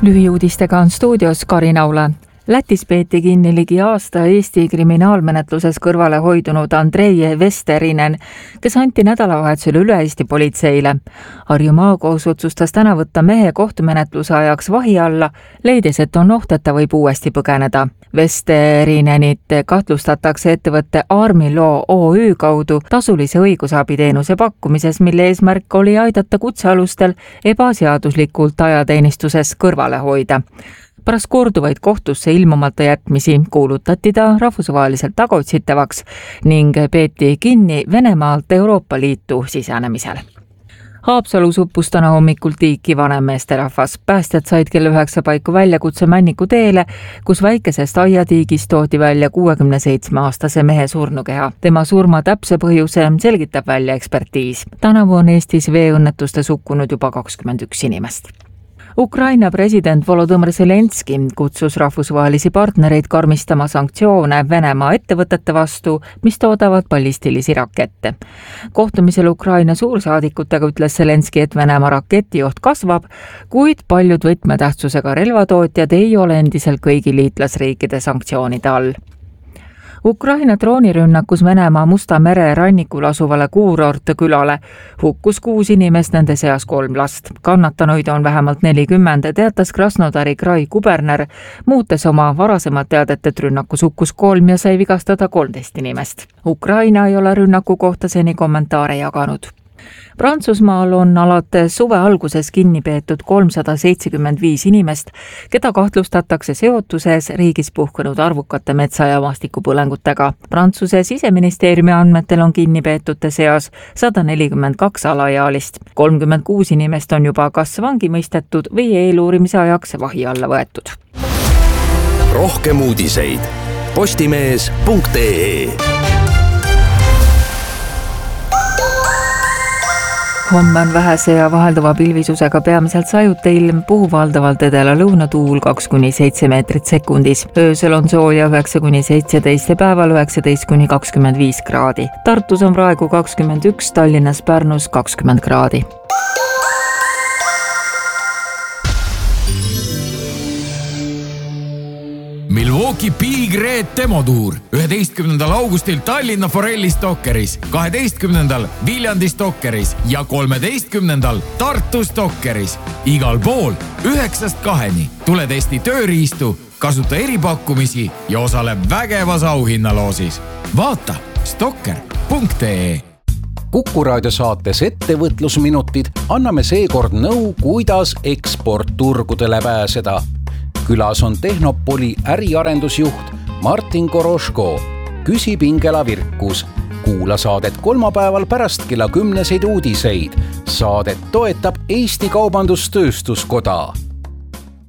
Lühiuudistega on stuudios Karin Aula. Lätis peeti kinni ligi aasta Eesti kriminaalmenetluses kõrvale hoidunud Andrei Vesterinen, kes anti nädalavahetusel üle Eesti politseile. Harju maakohus otsustas täna võtta mehe kohtumenetluse ajaks vahi alla, leides, et on oht, et ta võib uuesti põgeneda. Vesterinenit kahtlustatakse ettevõtte Armilo OÜ kaudu tasulise õigusabiteenuse pakkumises, mille eesmärk oli aidata kutsealustel ebaseaduslikult ajateenistuses kõrvale hoida. Pärast korduvaid kohtusse ilmumata jätmisi kuulutati ta rahvusvaheliselt tagaotsitavaks ning peeti kinni Venemaalt Euroopa Liitu sisenemisel. Haapsalus uppus täna hommikul tiiki vanemmeesterahvas. Päästjad said kell 9 paiku väljakutse Männiku teele, kus väikesest aiatiigist toodi välja 67-aastase mehe surnukeha. Tema surma täpse põhjuse selgitab välja ekspertiis. Tänavu on Eestis veeõnnetustes hukkunud juba 21 inimest. Ukraina president Volodõmõr Zelenski kutsus rahvusvahelisi partnereid karmistama sanktsioone Venemaa ettevõtete vastu, mis toodavad ballistilisi rakette. Kohtumisel Ukraina suursaadikutega ütles Zelenski, et Venemaa raketioht kasvab, kuid paljud võtmetähtsusega relvatootjad ei ole endiselt kõigi liitlasriikide sanktsioonide all. Ukraina droonirünnakus Venemaa Musta mere rannikul asuvale kuurortkülale hukkus 6 inimest, nende seas 3 last. Kannatanuid on vähemalt 40, teatas Krasnodari krai kuberner, muutes oma varasemad teadet, et rünnakus hukkus 3 ja sai vigastada 13 inimest. Ukraina ei ole rünnaku kohta seni kommentaare jaganud. Prantsusmaal on alates suve alguses kinni peetud 375 inimest, keda kahtlustatakse seotuses riigis puhkenud arvukate metsa- ja maastikupõlengutega. Prantsuse siseministeeriumi andmetel on kinni peetute seas 142 alaealist. 36 inimest on juba kas vangi mõistetud või eeluurimise ajaks vahi alla võetud. Rohkem uudiseid postimees.ee. Homme on vähese ja vahelduva pilvisusega peamiselt sajuta ilm, puhub valdavalt edela lõunatuul 2–7 meetrit sekundis. Öösel on sooja 9–17 ja päeval 19–25 kraadi. Tartus on praegu 21, Tallinnas, Pärnus 20 kraadi. Milwaukee Big Red demotuur 11. augustil Tallinna Forelli Stokkeris, 12. Viljandi Stokkeris ja 13. Tartu Stokkeris. Igal pool 9–2. Tule testi tööriistu, kasuta eripakkumisi ja osale vägevas auhinnaloosis. Vaata stokker.ee. Kuku raadio saates Ettevõtlusminutid anname seekord nõu, kuidas eksportturgudele pääseda. Külas on Tehnopoli äriarendusjuht Martin Koroško. Küsib Ingela Virkus. Kuula saadet kolmapäeval pärast kella 10 uudiseid. Saadet toetab Eesti Kaubandus-Tööstuskoda.